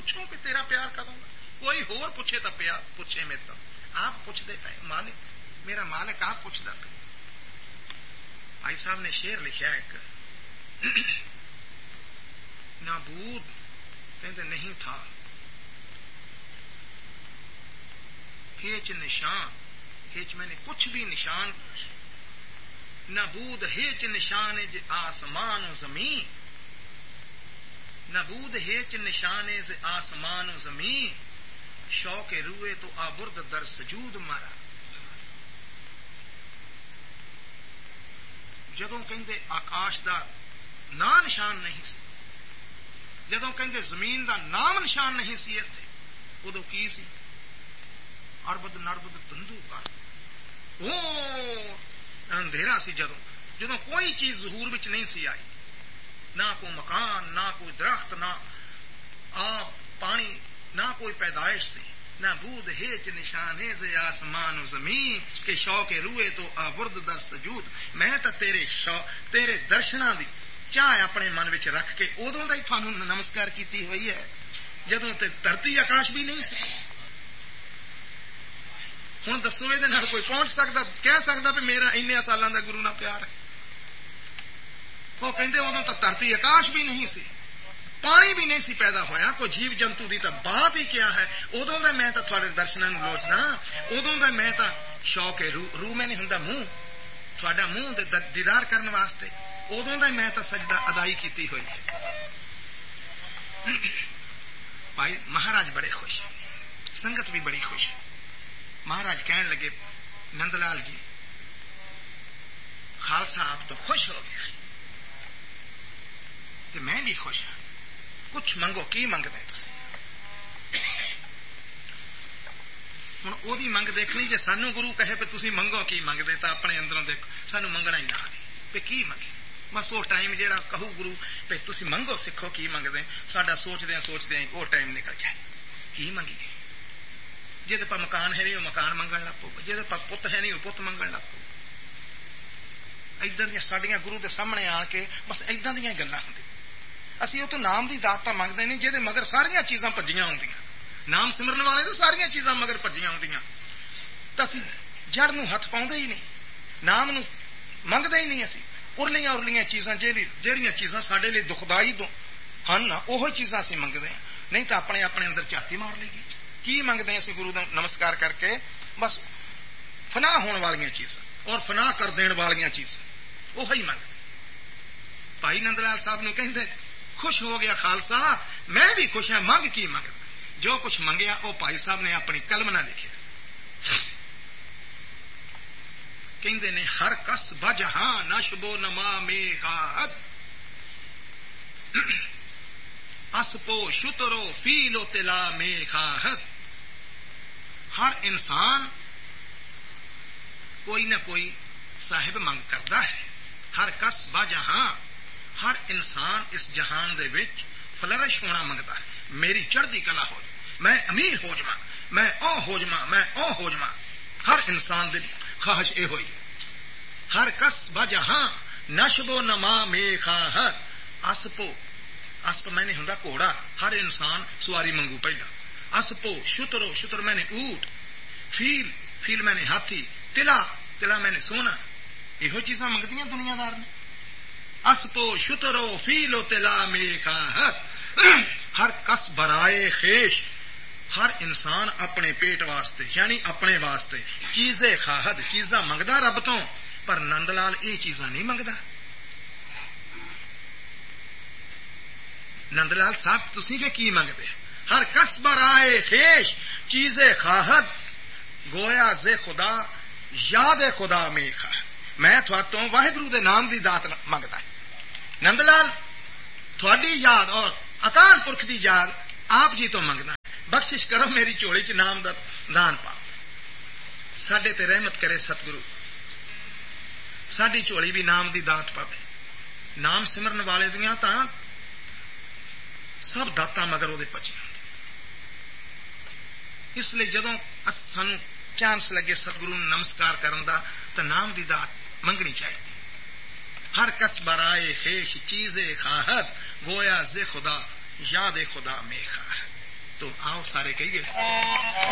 پوچھوں کہ تیرا پیار کدوں گا؟ کوئی ہور پوچھے تو پیار پوچھے میرے تو آپ پوچھتے پے مالک، میرا مالک آپ پوچھتا پہ. بھائی صاحب نے شعر لکھا ایک، نابود کہتے نہیں تھا ہیچ نشان، ہیچ میں نے کچھ بھی نشان، نابود ہیچ نشان ز آسمان و زمین، نابود ہیچ نشان ز آسمان و زمین، شوق روئے تو آبرد در سجود مارا. جدوں کہندے آکاش دا نام نشان نہیں سی، جدوں کہندے زمین دا نام نشان نہیں سی اتنے، ادو کی سی؟ اربد نربد تندو کر او اندھیرا سی. جدوں کوئی چیز ظہور وچ نہیں سی آئی، نہ کوئی مکان، نہ کوئی درخت، نہ آب پانی، نہ کوئی پیدائش سی. نہ بود ہیچ نشانے ز آسمان و زمین کہ شوق روئے تو آورد در سجود. میں تو تیرے درشناں دی چاہ اپنے من وچ رکھ کے ادوں دا ہی تھانوں نمسکار کیتی ہوئی ہے جدوں تے دھرتی آکاش بھی نہیں سی. ہوں دسو یہ کوئی پہنچ سکتا کہہ سکتا بھی میرا ان سالوں کا گرو نال پیار ہے؟ وہ کہندے ادوں تو دھرتی آکاش بھی نہیں سی، پانی بھی نہیں سی پیدا ہویا، کوئی جیو جنتو دی تو بات ہی کیا ہے. ادوں دا میں تھوڑے درشناں نوں لوچدا، ادوں دا میں تو شوق ہے روح میں نہیں ہوندا منہ، تھوڑا منہ دے دیدار کرنے واسطے، ادوں دا میں تو سجدہ ادائی کیتی ہوئی ہے. بھائی مہاراج بڑے خوش، سنگت بھی بڑی خوش. مہاراج کہنے لگے نند لال جی خالصہ آپ تو خوش ہو گئے کہ میں بھی خوش ہوں، کچھ منگو. کی منگتے تسی؟ ہوں وہی منگ دیکھنی جی سانو گرو کہے پہ تسی منگو کی منگتے تو اپنے اندروں دیکھو سانو منگنا ہی نہ آئے پہ کی منگے. بس وہ ٹائم جہاں کہو گرو پہ تسی منگو سیکھو کی منگتے، ساڈا سوچدے وہ ٹائم نکل جائے. کی منگیے؟ جی پا مکان ہے نہیں وہ مکان منگن لگ پو، جی پا پت ہے نہیں وہ پت منگن لگ پو. ادھر دیا سڈیا گرو کے سامنے آ کے بس ادا دیا گلا ہوں. اسی وہ تو نام کی دات منگتے نہیں جہد مگر ساریا چیزاں پجیاں ہوں. نام سمرن والے تو ساریا چیزاں مگر پجیاں ہوں. تو اسی جڑ نو ہاتھ پاؤں ہی نہیں، نام نو منگتے ہی نہیں. اسی ارلیاں ارلیاں چیزاں جہاں چیزاں سارے لیے دکھدائی ہن وہ چیزاں اسی منگتے ہیں. نہیں تو اپنے اپنے اندر جاتی مار لے گی. کی منگتے ہیں اسی گرو کا نمسکار کر کے؟ بس فنا ہونے والی چیزاں اور فنا کر دین والی چیزاں وہی منگتے. بھائی نند لال صاحب نو کہندے خوش ہو گیا خالصہ، میں بھی خوش ہوں. منگ کی منگتا؟ جو کچھ منگیا وہ بھائی صاحب نے اپنی قلم نہ لکھا. کہندے نے ہر کس بجہاں نشبو نما میغات اسپو شترو فیلو تلا میغات. ہر انسان کوئی نہ کوئی صاحب منگ کرتا ہے. ہر کس بجہاں، ہر انسان اس جہان دے وچ فلرش ہونا منگتا ہے. میری چڑھتی کلا ہو جائے، میں امیر ہو جاواں، میں او ہو جاواں، میں او ہو جاواں. ہر انسان دی خواہش یہ ہوئی. ہر کس بجہاں نشبو نما میغات اسپو، اسپ میں نے ہوں گھوڑا، ہر انسان سواری منگو پہلا. اسپو شترو، شتر میں نے اونٹ، فیل، فیل میں نے ہاتھی، تلا، تلا میں نے سونا. یہ چیزاں منگتی ہیں دنیا دار نے. اسپو شترو فیلو تلا میغات. ہر کس برائے خیش، ہر انسان اپنے پیٹ واسطے یعنی اپنے واسطے چیزیں خواہد، چیزاں منگتا رب تو. پر نند لال یہ چیزاں نہیں منگتا. نند لال صاحب تسی کہ کی منگتے؟ ہر کس برائے خیش چیزیں خواہد گویا زے خدا یاد خدا میں خواہد. میں تھوڑا واحگرو دے نام دی دات منگتا. نند لال تھوڑی یاد اور اکال پرکھ دی یاد آپ جی تو منگنا. بخشش کرو میری چوڑی چ نام دا دان پا. ساڈے تے رحمت کرے ستگرو، ساڈی چوڑی بھی نام دی دات پاوے. نام سمرن والے دیاں تاں سب داتا مگر وہ پچی. اس لیے جدوں سانو چانس لگے ستگرو نمسکار کرن دا تو نام دی دات منگنی چاہیے. ہر کس برائے خیش چیزیں خواہد گویا زے خدا یاد خدا میں خواہد. آؤ سارے کہیے